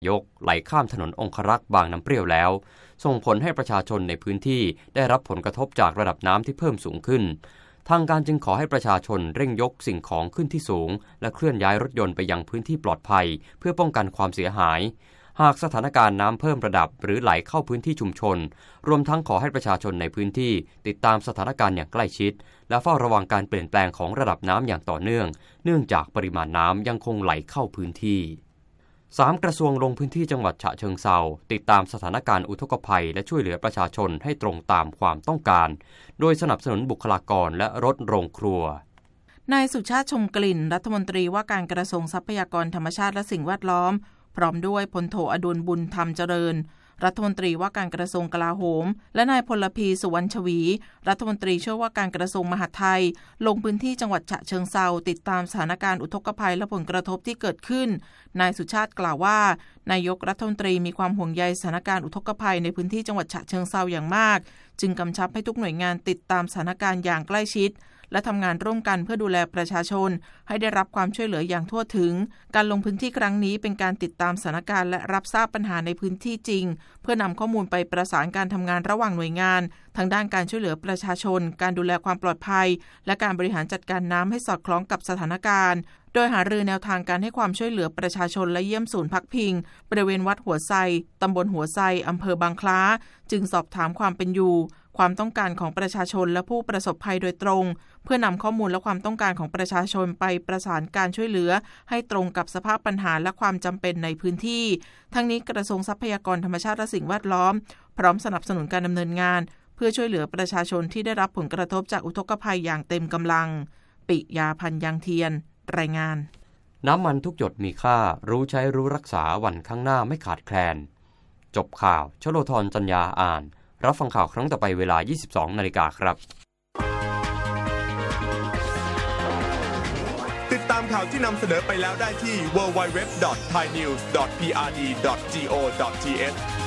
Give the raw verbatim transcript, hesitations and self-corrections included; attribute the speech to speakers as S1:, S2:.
S1: ยกไหลข้ามถนนองครักษ์บางน้ำเปรี้ยวแล้วส่งผลให้ประชาชนในพื้นที่ได้รับผลกระทบจากระดับน้ำที่เพิ่มสูงขึ้นทางการจึงขอให้ประชาชนเร่งยกสิ่งของขึ้นที่สูงและเคลื่อนย้ายรถยนต์ไปยังพื้นที่ปลอดภัยเพื่อป้องกันความเสียหายหากสถานการณ์น้ำเพิ่มระดับหรือไหลเข้าพื้นที่ชุมชนรวมทั้งขอให้ประชาชนในพื้นที่ติดตามสถานการณ์อย่างใกล้ชิดและเฝ้าระวังการเปลี่ยนแปลงของระดับน้ำอย่างต่อเนื่องเนื่องจากปริมาณน้ำยังคงไหลเข้าพื้นที่สามกระทรวงลงพื้นที่จังหวัดฉะเชิงเทราติดตามสถานการณ์อุทกภัยและช่วยเหลือประชาชนให้ตรงตามความต้องการโดยสนับสนุนบุคลากรและรถโรงครัวน
S2: ายสุชาติชมกลิ่นรัฐมนตรีว่าการกระทรวงทรัพยากรธรรมชาติและสิ่งแวดล้อมพร้อมด้วยพลโทอดุลบุญธรรมเจริญรัฐมนตรีว่าการกระทรวงกลาโหมและนายพลพีสุวรรณชวีรัฐมนตรีช่วยว่าการกระทรวงมหาดไทยลงพื้นที่จังหวัดฉะเชิงเทราติดตามสถานการณ์อุทกภัยและผลกระทบที่เกิดขึ้นนายสุชาติกล่าวว่านายกรัฐมนตรีมีความห่วงใยสถานการณ์อุทกภัยในพื้นที่จังหวัดฉะเชิงเทราอย่างมากจึงกำชับให้ทุกหน่วยงานติดตามสถานการณ์อย่างใกล้ชิดและทำงานร่วมกันเพื่อดูแลประชาชนให้ได้รับความช่วยเหลืออย่างทั่วถึงการลงพื้นที่ครั้งนี้เป็นการติดตามสถานการณ์และรับทราบปัญหาในพื้นที่จริงเพื่อนำข้อมูลไปประสานการทำงานระหว่างหน่วยงานทั้งด้านการช่วยเหลือประชาชนการดูแลความปลอดภัยและการบริหารจัดการน้ำให้สอดคล้องกับสถานการณ์โดยหารือแนวทางการให้ความช่วยเหลือประชาชนและเยี่ยมศูนย์พักพิงบริเวณวัดหัวไซตำบลหัวไซอำเภอบางคล้าจึงสอบถามความเป็นอยู่ความต้องการของประชาชนและผู้ประสบภัยโดยตรงเพื่อนำข้อมูลและความต้องการของประชาชนไปประสานการช่วยเหลือให้ตรงกับสภาพปัญหาและความจำเป็นในพื้นที่ทั้งนี้กระทรวงทรัพยากรธรรมชาติและสิ่งแวดล้อมพร้อมสนับสนุนการดำเนินงานเพื่อช่วยเหลือประชาชนที่ได้รับผลกระทบจากอุทกภัยอย่างเต็มกำลังปิยาพันธ์ยังเทียนรายงาน
S1: น้ำมันทุกหยดมีค่ารู้ใช้รู้รักษาวันข้างหน้าไม่ขาดแคลนจบข่าวชโลธรจัญญาอ่านรับฟังข่าวครั้งต่อไปเวลา ยี่สิบสองนาฬิกา นครับ
S3: ติดตามข่าวที่นำเสนอไปแล้วได้ที่ ดับเบิลยู ดับเบิลยู ดับเบิลยู ดอท ไทยนิวส์ ดอท พี อาร์ ดี ดอท จี โอ ดอท ที เอช